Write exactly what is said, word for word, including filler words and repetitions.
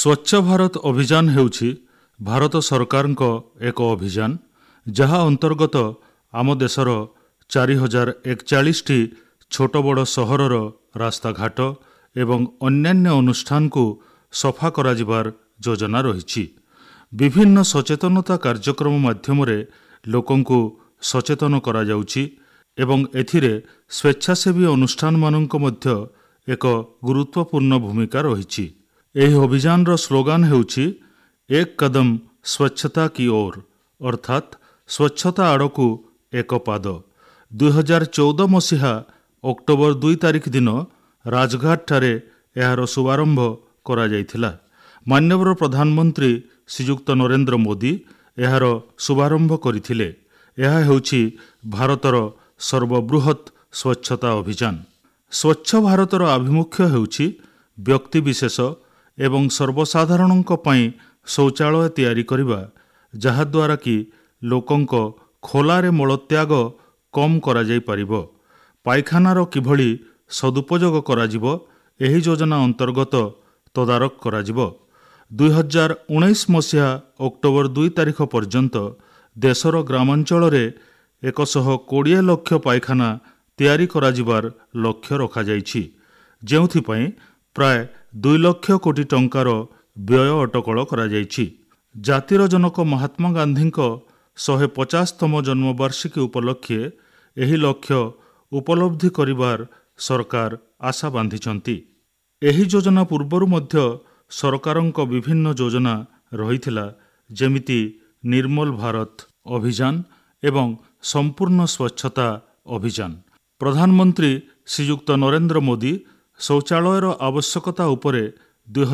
ସ୍ୱଚ୍ଛ ଭାରତ ଅଭିଯାନ ହେଉଛି ଭାରତ ସରକାରଙ୍କ ଏକ ଅଭିଯାନ ଯାହା ଅନ୍ତର୍ଗତ ଆମ ଦେଶର ଚାରି ହଜାର ଏକଚାଳିଶଟି ଛୋଟ ବଡ଼ ସହରର ରାସ୍ତାଘାଟ ଏବଂ ଅନ୍ୟାନ୍ୟ ଅନୁଷ୍ଠାନକୁ ସଫା କରାଯିବାର ଯୋଜନା ରହିଛି। ବିଭିନ୍ନ ସଚେତନତା କାର୍ଯ୍ୟକ୍ରମ ମାଧ୍ୟମରେ ଲୋକଙ୍କୁ ସଚେତନ କରାଯାଉଛି ଏବଂ ଏଥିରେ ସ୍ୱେଚ୍ଛାସେବୀ ଅନୁଷ୍ଠାନମାନଙ୍କ ମଧ୍ୟ ଏକ ଗୁରୁତ୍ୱପୂର୍ଣ୍ଣ ଭୂମିକା ରହିଛି। ଏହି ଅଭିଯାନର ସ୍ଲୋଗାନ ହେଉଛି ଏକ କଦମ ସ୍ୱଚ୍ଛତା କି ଓର, ଅର୍ଥାତ୍ ସ୍ୱଚ୍ଛତା ଆଡ଼କୁ ଏକ ପାଦ। ଦୁଇହଜାର ଚଉଦ ମସିହା ଅକ୍ଟୋବର ଦୁଇ ତାରିଖ ଦିନ ରାଜଘାଟଠାରେ ଏହାର ଶୁଭାରମ୍ଭ କରାଯାଇଥିଲା। ମାନ୍ୟବର ପ୍ରଧାନମନ୍ତ୍ରୀ ଶ୍ରୀଯୁକ୍ତ ନରେନ୍ଦ୍ର ମୋଦି ଏହାର ଶୁଭାରମ୍ଭ କରିଥିଲେ। ଏହା ହେଉଛି ଭାରତର ସର୍ବବୃହତ୍ ସ୍ୱଚ୍ଛତା ଅଭିଯାନ। ସ୍ୱଚ୍ଛ ଭାରତର ଆଭିମୁଖ୍ୟ ହେଉଛି ବ୍ୟକ୍ତିବିଶେଷ ଏବଂ ସର୍ବସାଧାରଣଙ୍କ ପାଇଁ ଶୌଚାଳୟ ତିଆରି କରିବା, ଯାହାଦ୍ୱାରା କି ଲୋକଙ୍କ ଖୋଲାରେ ମଳତ୍ୟାଗ କମ୍ କରାଯାଇପାରିବ। ପାଇଖାନାର କିଭଳି ସଦୁପଯୋଗ କରାଯିବ, ଏହି ଯୋଜନା ଅନ୍ତର୍ଗତ ତଦାରଖ କରାଯିବ। ଦୁଇହଜାର ଉଣେଇଶ ମସିହା ଅକ୍ଟୋବର ଦୁଇ ତାରିଖ ପର୍ଯ୍ୟନ୍ତ ଦେଶର ଗ୍ରାମାଞ୍ଚଳରେ ଏକଶହ କୋଡ଼ିଏ ଲକ୍ଷ ପାଇଖାନା ତିଆରି କରାଯିବାର ଲକ୍ଷ୍ୟ ରଖାଯାଇଛି, ଯେଉଁଥିପାଇଁ ପ୍ରାୟ ଦୁଇ ଲକ୍ଷ କୋଟି ଟଙ୍କାର ବ୍ୟୟ ଅଟକଳ କରାଯାଇଛି। ଜାତିର ଜନକ ମହାତ୍ମା ଗାନ୍ଧୀଙ୍କ ଶହେ ପଚାଶତମ ଜନ୍ମବାର୍ଷିକୀ ଉପଲକ୍ଷେ ଏହି ଲକ୍ଷ୍ୟ ଉପଲବ୍ଧି କରିବାର ସରକାର ଆଶା ବାନ୍ଧିଛନ୍ତି। ଏହି ଯୋଜନା ପୂର୍ବରୁ ମଧ୍ୟ ସରକାରଙ୍କ ବିଭିନ୍ନ ଯୋଜନା ରହିଥିଲା, ଯେମିତି ନିର୍ମଳ ଭାରତ ଅଭିଯାନ ଏବଂ ସମ୍ପୂର୍ଣ୍ଣ ସ୍ୱଚ୍ଛତା ଅଭିଯାନ। ପ୍ରଧାନମନ୍ତ୍ରୀ ଶ୍ରୀଯୁକ୍ତ ନରେନ୍ଦ୍ର ମୋଦି ଶୌଚାଳୟର ଆବଶ୍ୟକତା ଉପରେ ଦୁଇ